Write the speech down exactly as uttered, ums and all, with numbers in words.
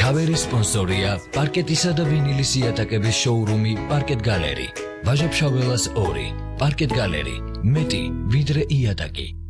Cover sponsorია პარკეტისა და ვინილის იატაკების შოურუმი Parket Gallery. Ვაჟა-ფშაველას ორი. Parket Gallery. მეტი ვიდრე იატაკი.